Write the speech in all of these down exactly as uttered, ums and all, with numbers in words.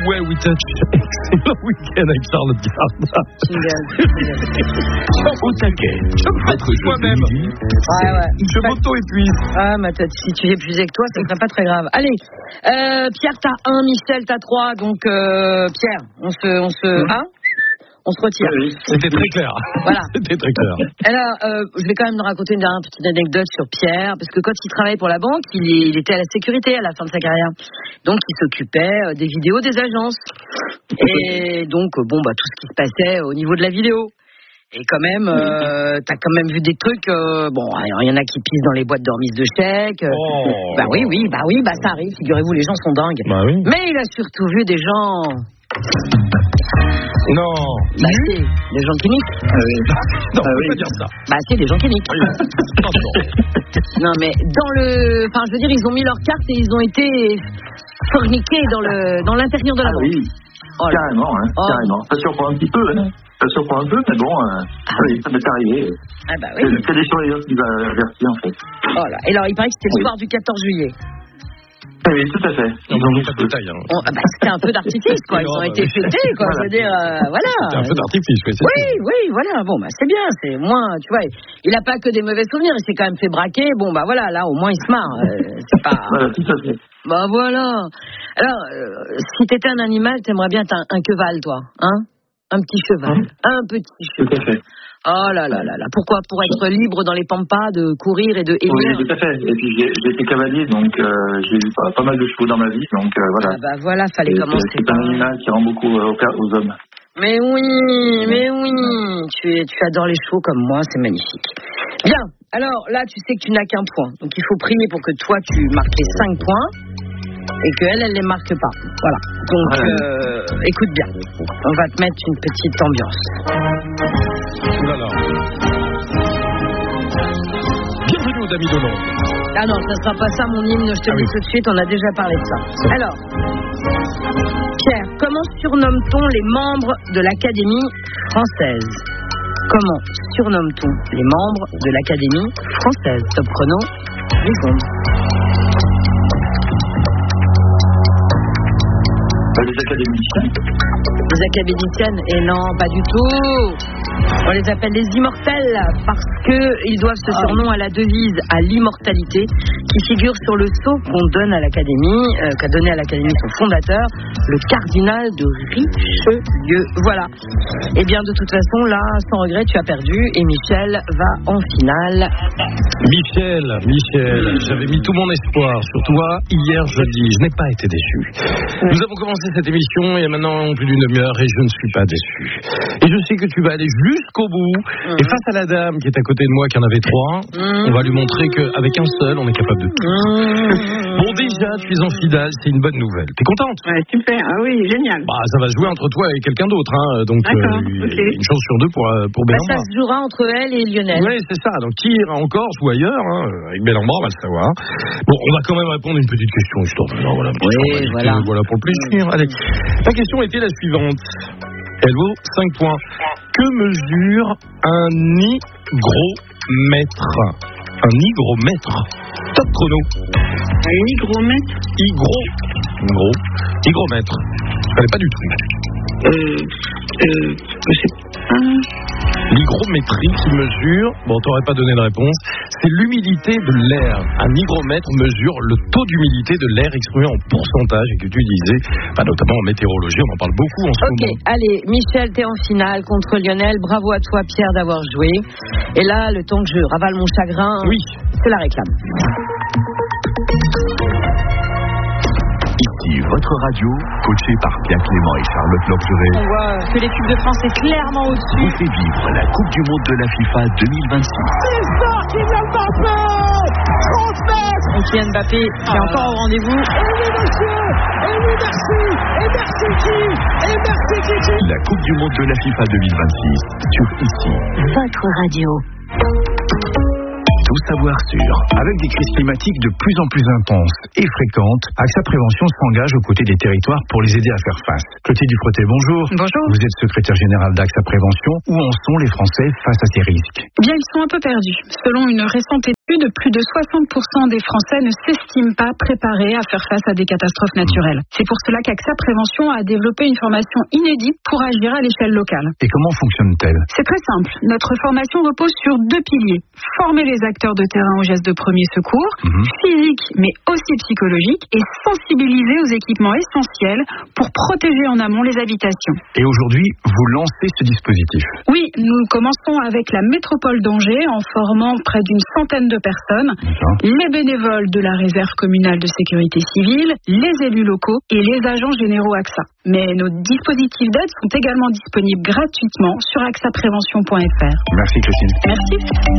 Way We Touch. Excellent week-end avec Charlotte Gardin. Au taquet. Je fatigue moi-même. Ouais, ouais. Je m'auto-épuise. Ah, ma tête, si tu épuisais que toi, ça serait pas très grave. Allez, euh, Pierre, t'as un, Michel, t'as trois. Donc, euh, Pierre, on se. On se mmh. hein On se retire. Oui, c'était très clair. Voilà. C'était très clair. Alors, euh, je vais quand même raconter une dernière petite anecdote sur Pierre, parce que quand il travaillait pour la banque, il, il était à la sécurité à la fin de sa carrière. Donc, il s'occupait des vidéos des agences. Et donc, bon, bah, tout ce qui se passait au niveau de la vidéo. Et quand même, euh, t'as quand même vu des trucs. Euh, bon, alors il y en a qui pissent dans les boîtes de remise de chèques. Oh. Bah oui, oui, bah oui, bah ça arrive. Figurez-vous, les gens sont dingues. Bah oui. Mais il a surtout vu des gens. Non. Bah si, des gens qui niquent. Ah oui. Non, ah on oui. peut pas dire ça. Bah si, des gens qui niquent. Non mais dans le, enfin je veux dire, ils ont mis leurs cartes et ils ont été forniqués dans le, dans l'intérieur de la ah banque. Oui. Oh carrément, hein, oh. carrément. Ça surprend un petit peu, hein. Ça surprend un peu, mais bon, euh, ah oui, ça m'est arrivé. Ah bah oui. C'est des surveillants qui va avertir en fait. Oh là. Et alors il paraît que c'était le oui. soir du quatorze juillet. Oui, tout à fait. Ils ont mis pas de détails. Hein. On, bah, c'était un peu d'artifice, quoi. Ils ont été fêtés, quoi. Voilà. Je veux dire, euh, voilà. C'était un peu d'artifice, oui. Oui, tout. oui, voilà. Bon, bah, c'est bien. C'est moins, tu vois. Il n'a pas que des mauvais souvenirs. Il s'est quand même fait braquer. Bon, bah, voilà. Là, au moins, il se marre. Euh, c'est pas. Voilà, tout à fait. Bah, voilà. Alors, euh, si t'étais un animal, t'aimerais bien être un, un cheval, toi, hein? Un petit cheval. Hein? Un petit cheval. Tout à fait. Oh là là là là. Pourquoi? Pour être libre dans les pampas, de courir et de hennir. Oui, tout à fait. Et puis j'ai, j'ai été cavalier, donc euh, j'ai eu pas, pas mal de chevaux dans ma vie, donc euh, voilà. Ah bah voilà, fallait et commencer. C'est un animal qui rend beaucoup euh, aux hommes. Mais oui, mais oui. Tu, es, tu adores les chevaux comme moi, c'est magnifique. Bien. Alors là, tu sais que tu n'as qu'un point. Donc il faut prier pour que toi, tu marques les cinq points. Et qu'elle, elle les marque pas. Voilà. Donc, ouais. euh, écoute bien. On va te mettre une petite ambiance. Oulala. Bienvenue aux Amis d'Hollande. Ah non, ça sera pas ça mon hymne, je te ah dis oui. tout de suite, on a déjà parlé de ça. Alors, Pierre, comment surnomme-t-on les membres de l'Académie française? Comment surnomme-t-on les membres de l'Académie française? Top chrono, les secondes. Les académiciens. Les académiciennes? Et non, pas du tout. On les appelle les immortels parce qu'ils doivent ce surnom à la devise à l'immortalité qui figure sur le sceau qu'on donne à l'Académie, euh, qu'a donné à l'Académie son fondateur, le cardinal de Richelieu. Voilà. Et bien de toute façon, là, sans regret, tu as perdu et Michel va en finale. Michel, Michel, j'avais mis tout mon espoir sur toi hier jeudi. Je n'ai pas été déçu. Nous avons commencé cette émission il y a maintenant plus d'une demi-heure et je ne suis pas déçu. Et je sais que tu vas aller jusqu'au bout. Mmh. Et face à la dame qui est à côté de moi, qui en avait trois, mmh. on va lui montrer qu'avec un seul, on est capable de tout. Mmh. Bon, déjà, tu es en finale, c'est une bonne nouvelle. T'es contente? Ouais, super, ah oui, génial. Bah, ça va se jouer entre toi et quelqu'un d'autre, hein. Donc, euh, okay. une chance sur deux pour, pour bah, Bélambra. Ça se jouera entre elle et Lionel. Oui, c'est ça. Donc, qui ira en Corse ou ailleurs, hein, avec Bélambra, on va le savoir. Bon, on va quand même répondre à une petite question, histoire de. Non, voilà, oui, voilà. voilà pour le plaisir. Allez. La question était la suivante. Elle vaut cinq points. Que mesure un hygromètre? Un hygromètre. Top chrono. Un hygromètre? Hygro. Hygro. Hygromètre. Je connais pas du tout. Euh. Euh. Je sais pas. L'hygrométrie qui mesure, bon, t'aurais pas donné de réponse, c'est l'humidité de l'air. Un hygromètre mesure le taux d'humidité de l'air exprimé en pourcentage et que tu disais, bah, notamment en météorologie, on en parle beaucoup en ce okay, moment. Ok, allez, Michel, t'es en finale contre Lionel. Bravo à toi, Pierre, d'avoir joué. Et là, le temps que je ravale mon chagrin, oui. c'est la réclame. Ici, votre radio, coachée par Pierre Clément et Charlotte Lorturé. On voit que l'équipe de France est clairement au-dessus. Vous fait vivre la Coupe du Monde de la FIFA deux mille vingt-six. C'est ça, Kylian Mbappé trente mètres. Et Kylian Mbappé qui est encore au rendez-vous. Et oui, monsieur. Et oui, merci. Et merci qui Et merci Kiki. La Coupe du Monde de la FIFA deux mille vingt-six sur Ici, votre radio. tout savoir sur. Avec des crises climatiques de plus en plus intenses et fréquentes, AXA Prévention s'engage aux côtés des territoires pour les aider à faire face. Clotilde Dufretet, bonjour. Bonjour. Vous êtes secrétaire générale d'AXA Prévention. Où en sont les Français face à ces risques? Eh bien, ils sont un peu perdus. Selon une récente étude, plus de soixante pour cent des Français ne s'estiment pas préparés à faire face à des catastrophes naturelles. C'est pour cela qu'AXA Prévention a développé une formation inédite pour agir à l'échelle locale. Et comment fonctionne-t-elle? C'est très simple. Notre formation repose sur deux piliers. Former les acteurs de terrain aux gestes de premier secours, mmh. physiques mais aussi psychologiques, et sensibiliser aux équipements essentiels pour protéger en amont les habitations. Et aujourd'hui, vous lancez ce dispositif? Oui, nous commençons avec la métropole d'Angers en formant près d'une centaine de personnes, D'accord. les bénévoles de la réserve communale de sécurité civile, les élus locaux et les agents généraux AXA. Mais nos dispositifs d'aide sont également disponibles gratuitement sur axa prévention point f r. Merci Clotilde. Merci.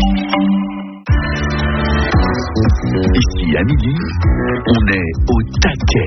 Ici à midi, on est au taquet.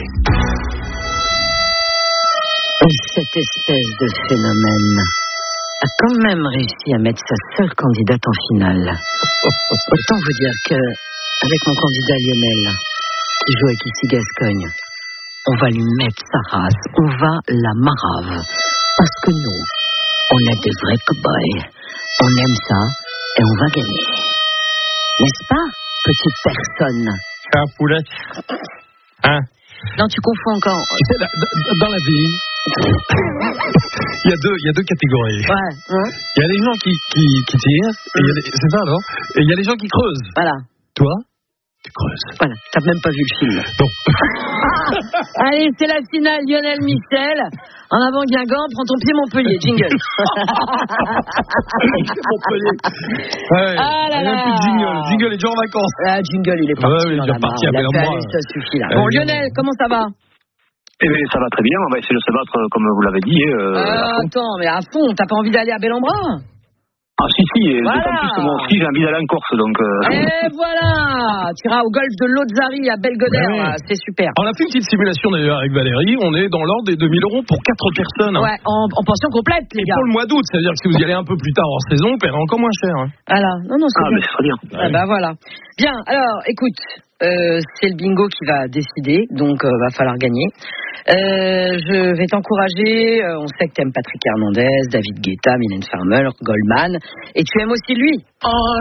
Cette espèce de phénomène a quand même réussi à mettre sa seule candidate en finale. Autant vous dire que, avec mon candidat Lionel, qui joue avec ici Gascogne, on va lui mettre sa race, on va la marave. Parce que nous, on est des vrais cow-boys. On aime ça et on va gagner. N'est-ce pas, petite personne? Ah, poulet. Hein? Non, tu confonds encore. Dans la vie, il y a deux, il y a deux catégories. Ouais. Hein? Il y a les gens qui, qui, qui tirent, et il y a les, c'est ça, non? Et il y a les gens qui creusent. Voilà. Toi, tu creuses. Voilà. T'as même pas vu le film. Non. Allez, c'est la finale. Lionel Michel. En avant Guingamp, prends ton pied Montpellier. Jingle. Montpellier. Ouais. Ah là il n'y a là. plus de jingle. Jingle est déjà en vacances. Ah, jingle, il est parti. Ouais, il est déjà parti à Bellembois. Ça suffit là. Bon, Lionel, comment ça va? Eh bien, ça va très bien. On va essayer de se battre, comme vous l'avez dit. Euh, euh, attends, mais à fond, t'as pas envie d'aller à Bellembois? Ah si, si, et voilà. d'autant plus que moi aussi j'ai envie d'aller en Corse, donc... Euh... Et voilà. Tu iras au golfe de Lozari à Belgodère, ouais. C'est super. On a fait une petite simulation d'ailleurs avec Valérie, on est dans l'ordre des deux mille euros pour quatre personnes. Ouais, en, en pension complète, les et gars. pour le mois d'août, c'est-à-dire que si vous y allez un peu plus tard hors saison, vous paierez encore moins cher. Hein. Voilà, non, non, c'est Ah, bien. mais c'est très bien. Ah ouais. Bah voilà. Bien, alors, écoute, euh, c'est le bingo qui va décider, donc euh, va falloir gagner. Euh, je vais t'encourager. Euh, on sait que tu aimes Patrick Hernandez, David Guetta, Mylène Farmer, Goldman, et tu aimes aussi lui. Oh.